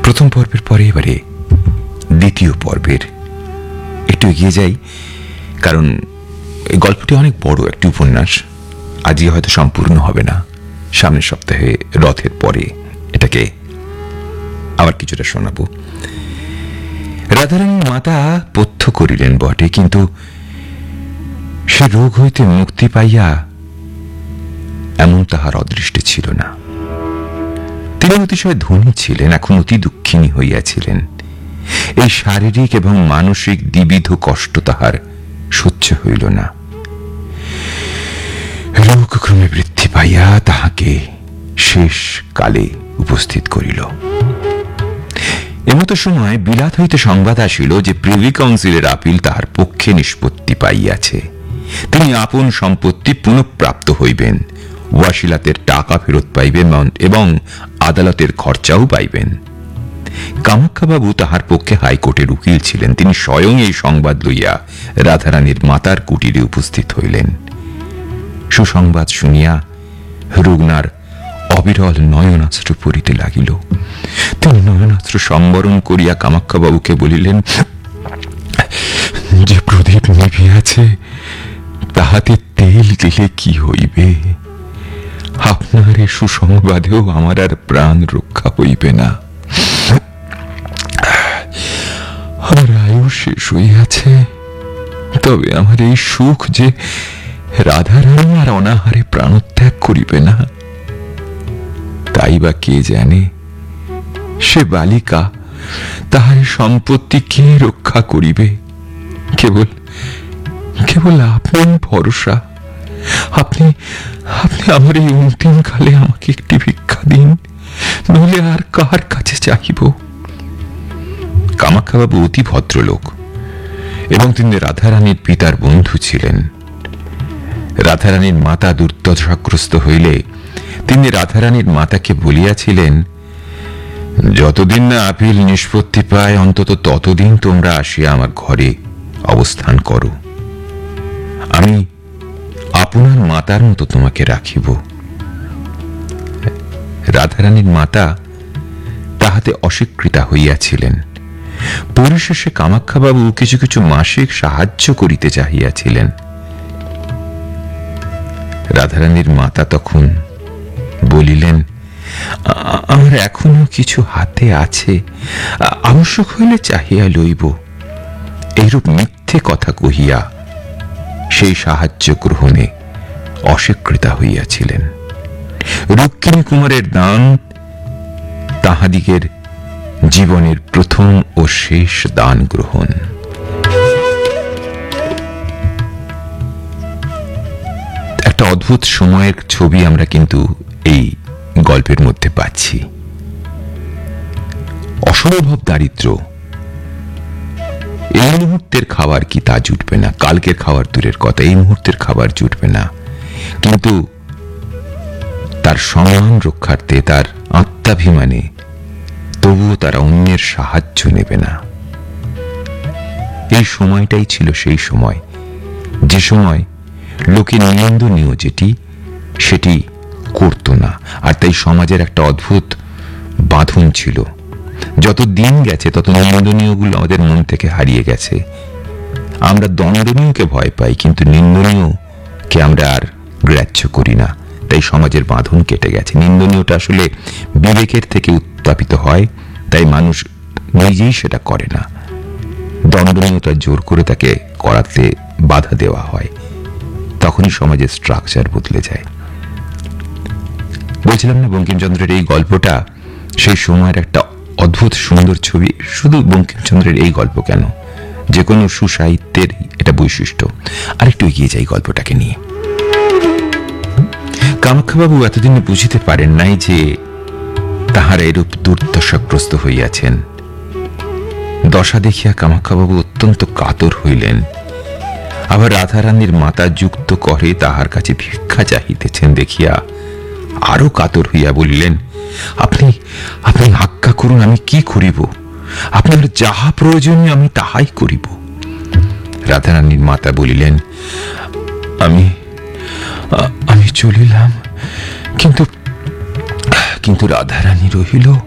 প্রথম পর্বের পরে এবারে দ্বিতীয় পর্বের একটু এগিয়ে যাই, কারণ এই গল্পটি অনেক বড় একটি উপন্যাস। আজই হয়তো সম্পূর্ণ হবে না, সামনের সপ্তাহে রথের পরে এটাকে আবার কিছুটা শোনাবো। রাধারানীর মাতা পথ্য করিলেন বটে, কিন্তু সে রোগ হইতে মুক্তি পাইয়া এমন তাহার অদৃষ্টে ছিল না। তিনি অতিশয় ধনী ছিলেন, এখন অতি দুঃখিনী হইয়াছিলেন। এই শারীরিক এবং মানসিক দ্বিবিধ কষ্ট তাহার সহ্য হইল না। রোগ ক্রমে বৃদ্ধি পাইয়া তাহাকে শেষ কালে উপস্থিত করিল। এমতো সময় বিলাত হইতে সংবাদ আসিল যে প্রিভি কাউন্সিলের আপিল তাহার পক্ষে নিষ্পত্তি পাইয়াছে। তিনি আপন সম্পত্তি পুনঃপ্রাপ্ত হইবেন, ওয়াসিলাতের টাকা ফেরত পাইবেন এবং আদালতের খরচাও পাইবেন। কামাখ্যাবাবু তাহার পক্ষে হাইকোর্টের উকিল ছিলেন। তিনি স্বয়ং এই সংবাদ লইয়া রাধারানীর মাতার কুটিরে উপস্থিত হইলেন। সুসংবাদ শুনিয়া রুগ্নার অবিরল নয়নাস্ত্র পড়িতে লাগিল। তিনি নয়নাস্ত্র সম্বরণ করিয়া কামাখ্যাবাবুকে বলিলেন, যে প্রদীপ নিভিয়াছে তাহাতে তেল দিলে কি হইবে? আপনার এ সুসংবাদেও আমার আর প্রাণ রক্ষা হইবে না। আমার আয়ু শেষ হইয়াছে, তবে আমার এই সুখ যে রাধারানী আর অনাহারে প্রাণত্যাগ করিবে না, তাই বা কে জানে? সে বালিকা, তাহার সম্পত্তি কে রক্ষা করিবে? কেবল কেবল আপনি ভরসা। আপনি আপনি আমার এই অন্তিম কালে আমাকে একটি ভিক্ষা দিন, নইলে আর কার কাছে চাহিব? কামাখ্যাবাবু অতি ভদ্রলোক এবং তিনি রাধারানীর পিতার বন্ধু ছিলেন। রাধারানীর মাতা দুর্দশাগ্রস্ত হইলে তিনি রাধারানীর মাতাকে বলিয়াছিলেন, যতদিন না আপিল নিষ্পত্তি পায় অন্তত ততদিন তোমরা আসিয়া আমার ঘরে অবস্থান করো। আমি আপনার মাতার মতো তোমাকে রাখিব। রাধারানীর মাতা তাহাতে অস্বীকৃতা হইয়াছিলেন। পরিশেষে কামাখ্যাবাবু কিছু কিছু মাসিক সাহায্য করিতে চাহিয়াছিলেন। রাধারানীর মাতা তখন বলিলেন, আমার এখনো কিছু হাতে আছে, আবশ্যক হইলে চাহিয়া লইব। এইরূপ মিথ্যে কথা কহিয়া সেই সাহায্য গ্রহণে অস্বীকৃতা হইয়াছিলেন। রুক্মিণী কুমারের দান তাহাদিগের জীবনের প্রথম ও শেষ দান গ্রহণ। একটা অদ্ভুত সময়ের ছবি আমরা কিন্তু এই গল্পের মধ্যে পাচ্ছি। অসম্ভব দারিদ্র, এই মুহূর্তের খাবার কি তা জুটবে না, কালকের খাবার দূরের কথা, এই মুহূর্তের খাবার জুটবে না, কিন্তু তার সম্মান রক্ষার্থে, তার আত্মাভিমানে তবুও তারা অন্যের সাহায্য নেবে না। এই সময়টাই ছিল সেই সময় যে সময় লোকে নিন্দনীয় যেটি সেটি করত না। আর তাই সমাজের একটা অদ্ভুত বাঁধন ছিল। যত দিন গেছে তত নিন্দনীয়গুলো আমাদের মন থেকে হারিয়ে গেছে। আমরা দণ্ডনীয়কে ভয় পাই, কিন্তু নিন্দনীয়কে আমরা আর গ্রাহ্য করি না। তাই সমাজের বাঁধন কেটে গেছে। নিন্দনীয়টা আসলে বিবেকের থেকে উত্তাপিত হয়, তাই মানুষ নিজেই সেটা করে না। দণ্ডনীয়তা জোর করে তাকে করাতে বাধা দেওয়া হয়, তখনই সমাজের স্ট্রাকচার বদলে যায়। বলছিলাম না, বঙ্কিমচন্দ্রের এই গল্পটা সেই সময়ের একটা অদ্ভুত সুন্দর ছবি। শুধু বঙ্কিমচন্দ্রের এই গল্প কেন, যে কোনো সুসাহিত্যের এটা বৈশিষ্ট্য। আরেকটু এগিয়ে যাই গল্পটাকে নিয়ে। কামাখ্যাবাবু এতদিন বুঝিতে পারেন নাই যে তাহারা এরূপ দুর্দশাগ্রস্ত হইয়াছেন। দশা দেখিয়া কামাখ্যাবাবু অত্যন্ত কাতর হইলেন। আবার রাধারানীর মাতা যুক্ত করে তাহার কাছে ভিক্ষা চাহিতেছেন দেখিয়া আরো কাতর হইয়া বলিলেন, আপনি আপনি আজ্ঞা করুন, আমি কি করিব? আপনার যাহা প্রয়োজনীয় আমি তাহাই করিব। রাধারানীর মাতা বলিলেন, আমি আমি চলিলাম, কিন্তু রাধারানী রহিল।